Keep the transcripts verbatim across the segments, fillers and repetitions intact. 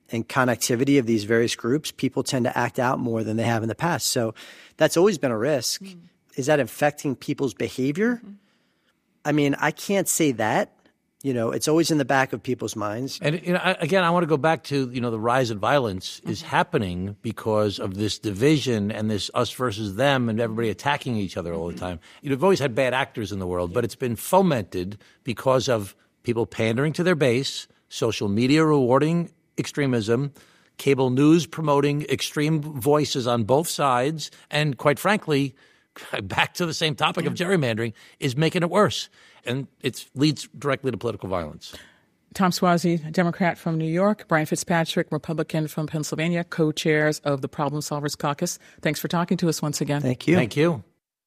and connectivity of these various groups, people tend to act out more than they have in the past. So that's always been a risk. Mm. Is that affecting people's behavior? Mm-hmm. I mean, I can't say that. You know, it's always in the back of people's minds. And you know, I, again, I want to go back to, you know, the rise in violence is happening because of this division and this us versus them and everybody attacking each other all the time. You know, we've always had bad actors in the world, but it's been fomented because of people pandering to their base, social media rewarding extremism, cable news promoting extreme voices on both sides, and quite frankly, back to the same topic of gerrymandering, is making it worse. And it leads directly to political violence. Tom Suozzi, Democrat from New York, Brian Fitzpatrick, Republican from Pennsylvania, co-chairs of the Problem Solvers Caucus. Thanks for talking to us once again. Thank you. Thank you.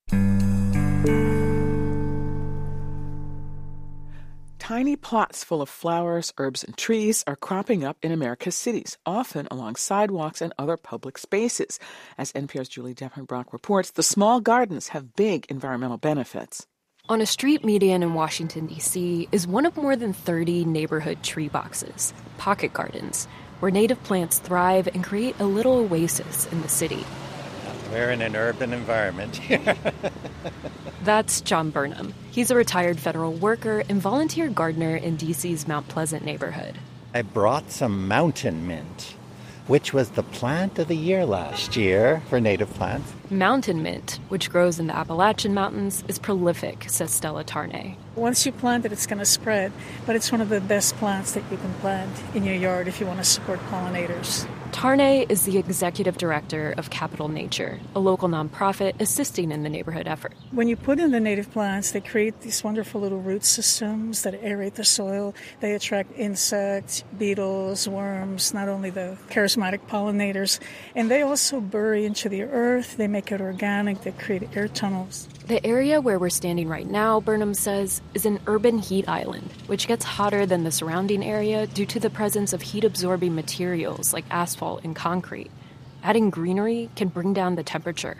Tiny plots full of flowers, herbs, and trees are cropping up in America's cities, often along sidewalks and other public spaces. As N P R's Julie Depenbrock reports, the small gardens have big environmental benefits. On a street median in Washington, D C is one of more than thirty neighborhood tree boxes, pocket gardens, where native plants thrive and create a little oasis in the city. We're in an urban environment here. That's John Burnham. He's a retired federal worker and volunteer gardener in D C's Mount Pleasant neighborhood. I brought some mountain mint, which was the plant of the year last year for native plants. Mountain mint, which grows in the Appalachian Mountains, is prolific, says Stella Tarnay. Once you plant it, it's going to spread, but it's one of the best plants that you can plant in your yard if you want to support pollinators. Tarnay is the executive director of Capital Nature, a local nonprofit assisting in the neighborhood effort. When you put in the native plants, they create these wonderful little root systems that aerate the soil. They attract insects, beetles, worms, not only the charismatic pollinators, and they also bury into the earth. They make it organic. They create air tunnels. The area where we're standing right now, Burnham says, is an urban heat island, which gets hotter than the surrounding area due to the presence of heat-absorbing materials like asphalt and concrete. Adding greenery can bring down the temperature.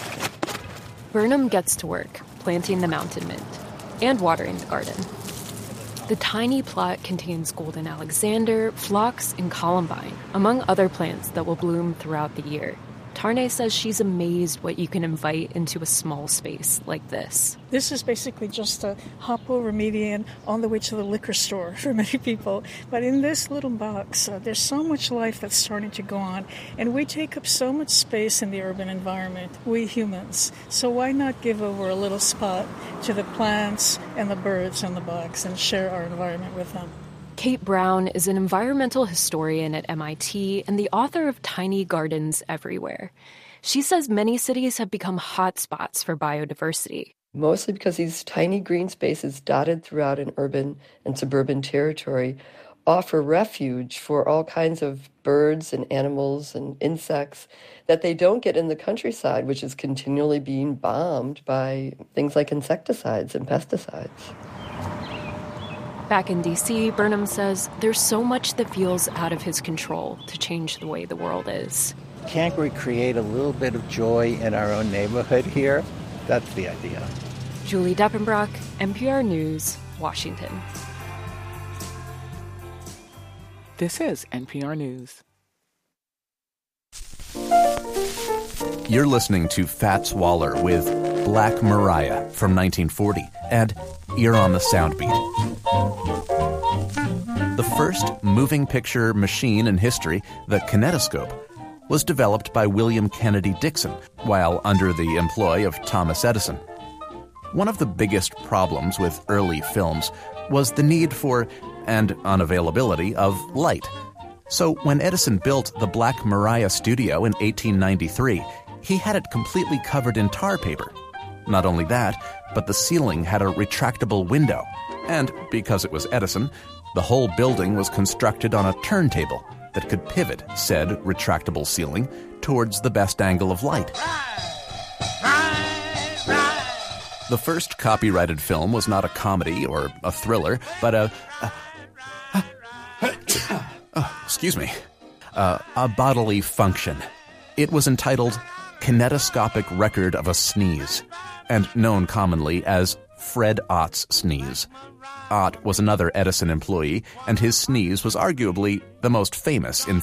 Burnham gets to work, planting the mountain mint and watering the garden. The tiny plot contains golden alexander, phlox, and columbine, among other plants that will bloom throughout the year. Tarnay says she's amazed what you can invite into a small space like this. This is basically just a hop over median on the way to the liquor store for many people. But in this little box, uh, there's so much life that's starting to go on. And we take up so much space in the urban environment, we humans. So why not give over a little spot to the plants and the birds in the box and share our environment with them? Kate Brown is an environmental historian at M I T and the author of Tiny Gardens Everywhere. She says many cities have become hotspots for biodiversity. Mostly because these tiny green spaces dotted throughout an urban and suburban territory offer refuge for all kinds of birds and animals and insects that they don't get in the countryside, which is continually being bombed by things like insecticides and pesticides. Back in D C, Burnham says there's so much that feels out of his control to change the way the world is. Can't we create a little bit of joy in our own neighborhood here? That's the idea. Julie Depenbrock, N P R News, Washington. This is N P R News. You're listening to Fats Waller with Black Mariah from nineteen forty and Ear on the Soundbeat. The first moving picture machine in history, the kinetoscope, was developed by William Kennedy Dixon while under the employ of Thomas Edison. One of the biggest problems with early films was the need for and unavailability of light. So when Edison built the Black Mariah studio in eighteen ninety-three, he had it completely covered in tar paper. Not only that, but the ceiling had a retractable window. And because it was Edison, the whole building was constructed on a turntable that could pivot said retractable ceiling towards the best angle of light. The first copyrighted film was not a comedy or a thriller, but a... a, a, a oh, excuse me. Uh, a bodily function. It was entitled Kinetoscopic Record of a Sneeze, and known commonly as Fred Ott's sneeze. Ott was another Edison employee, and his sneeze was arguably the most famous in